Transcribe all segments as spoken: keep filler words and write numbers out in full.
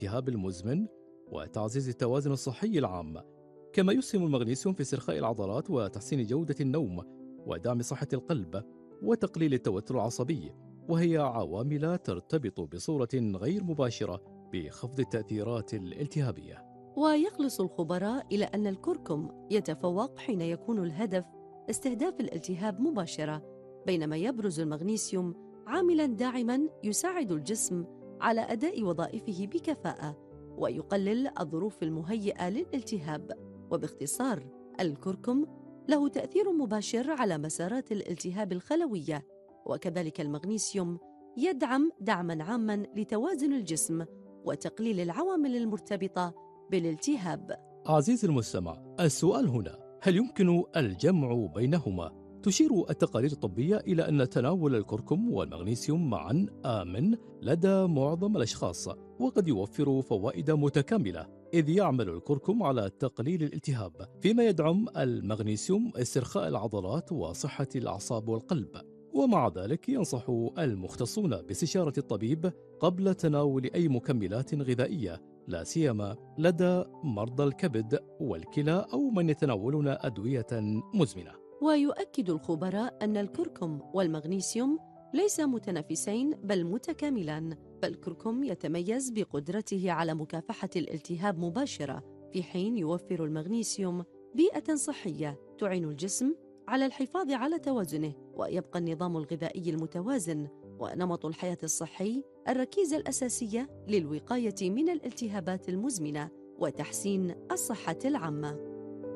الالتهاب المزمن وتعزيز التوازن الصحي العام. كما يسهم المغنيسيوم في استرخاء العضلات وتحسين جودة النوم ودعم صحة القلب وتقليل التوتر العصبي، وهي عوامل ترتبط بصورة غير مباشرة بخفض التأثيرات الالتهابية. ويخلص الخبراء إلى أن الكركم يتفوق حين يكون الهدف استهداف الالتهاب مباشرة، بينما يبرز المغنيسيوم عاملاً داعماً يساعد الجسم على أداء وظائفه بكفاءة ويقلل الظروف المهيئة للالتهاب. وباختصار، الكركم له تأثير مباشر على مسارات الالتهاب الخلوية، وكذلك المغنيسيوم يدعم دعماً عاماً لتوازن الجسم وتقليل العوامل المرتبطة بالالتهاب. عزيزي المستمع، السؤال هنا: هل يمكن الجمع بينهما؟ تشير التقارير الطبية إلى أن تناول الكركم والمغنيسيوم معا آمن لدى معظم الأشخاص، وقد يوفر فوائد متكاملة، إذ يعمل الكركم على تقليل الالتهاب، فيما يدعم المغنيسيوم استرخاء العضلات وصحة الأعصاب والقلب. ومع ذلك ينصح المختصون باستشارة الطبيب قبل تناول أي مكملات غذائية، لا سيما لدى مرضى الكبد والكلى أو من يتناولون أدوية مزمنة. ويؤكد الخبراء أن الكركم والمغنيسيوم ليس متنافسين بل متكاملان، فالكركم يتميز بقدرته على مكافحة الالتهاب مباشرة، في حين يوفر المغنيسيوم بيئة صحية تعين الجسم على الحفاظ على توازنه. ويبقى النظام الغذائي المتوازن ونمط الحياة الصحي الركيزة الأساسية للوقاية من الالتهابات المزمنة وتحسين الصحة العامة.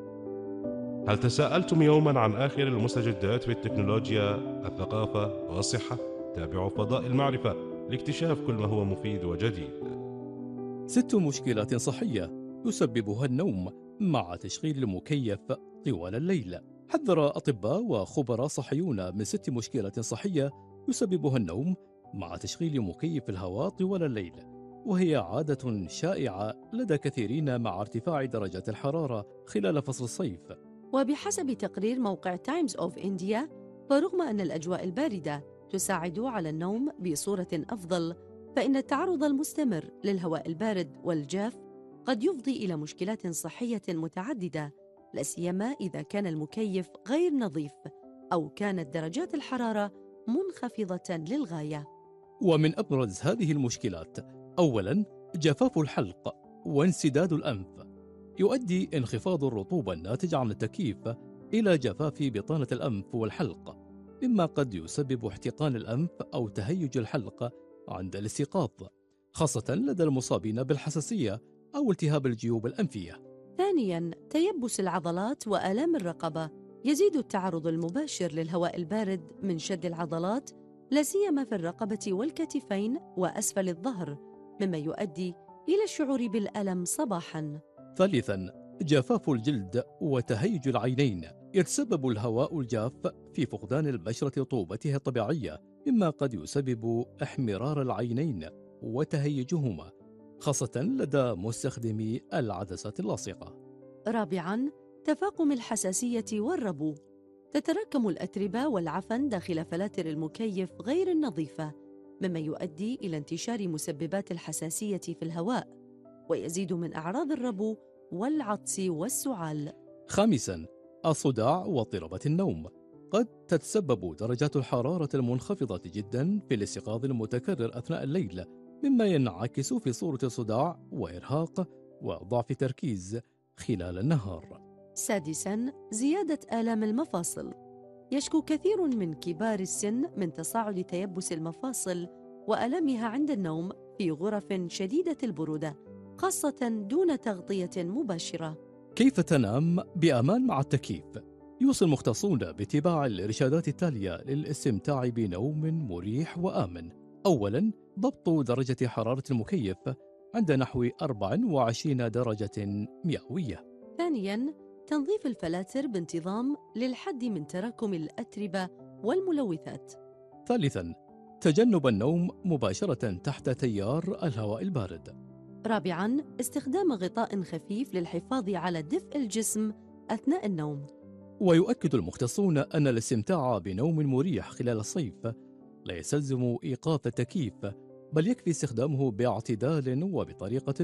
هل تساءلتم يوما عن آخر المستجدات في التكنولوجيا، الثقافة والصحة؟ تابعوا فضاء المعرفة لاكتشاف كل ما هو مفيد وجديد. ست مشكلات صحية يسببها النوم مع تشغيل المكيف طوال الليل. حذر أطباء وخبراء صحيون من ست مشكلات صحية يسببها النوم مع تشغيل مكيف الهواء طوال الليل، وهي عادة شائعة لدى كثيرين مع ارتفاع درجات الحرارة خلال فصل الصيف. وبحسب تقرير موقع تايمز أوف إنديا، فرغم أن الأجواء الباردة تساعد على النوم بصورة أفضل، فإن التعرض المستمر للهواء البارد والجاف قد يفضي إلى مشكلات صحية متعددة، لا سيما إذا كان المكيف غير نظيف أو كانت درجات الحرارة منخفضة للغاية. ومن أبرز هذه المشكلات: أولاً، جفاف الحلق وانسداد الأنف. يؤدي انخفاض الرطوبة الناتج عن التكييف إلى جفاف بطانة الأنف والحلق، مما قد يسبب احتقان الأنف أو تهيج الحلق عند الاستيقاظ، خاصة لدى المصابين بالحساسية أو التهاب الجيوب الأنفية. ثانياً، تيبس العضلات وآلام الرقبة. يزيد التعرض المباشر للهواء البارد من شد العضلات، لا سيما في الرقبة والكتفين وأسفل الظهر، مما يؤدي إلى الشعور بالألم صباحاً. ثالثاً، جفاف الجلد وتهيج العينين. يتسبب الهواء الجاف في فقدان البشرة رطوبتها الطبيعية، مما قد يسبب احمرار العينين وتهيجهما، خاصة لدى مستخدمي العدسات اللاصقة. رابعاً، تفاقم الحساسية والربو. تتراكم الأتربة والعفن داخل فلاتر المكيف غير النظيفة، مما يؤدي إلى انتشار مسببات الحساسية في الهواء، ويزيد من أعراض الربو والعطس والسعال. خامساً، الصداع واضطرابات النوم. قد تتسبب درجات الحرارة المنخفضة جداً في الاستيقاظ المتكرر أثناء الليل، مما ينعكس في صورة صداع وإرهاق وضعف تركيز خلال النهار. سادساً، زيادة آلام المفاصل. يشكو كثير من كبار السن من تصاعد تيبس المفاصل وآلامها عند النوم في غرف شديدة البرودة، خاصة دون تغطية مباشرة. كيف تنام بأمان مع التكييف؟ يوصي المختصون باتباع الإرشادات التالية للاستمتاع بنوم مريح وآمن. أولاً، ضبط درجة حرارة المكيف عند نحو أربع وعشرين درجة مئوية. ثانياً، تنظيف الفلاتر بانتظام للحد من تراكم الأتربة والملوثات. ثالثاً، تجنب النوم مباشرة تحت تيار الهواء البارد. رابعاً، استخدام غطاء خفيف للحفاظ على دفء الجسم أثناء النوم. ويؤكد المختصون أن الاستمتاع بنوم مريح خلال الصيف لا يستلزم إيقاف التكييف، بل يكفي استخدامه باعتدال وبطريقة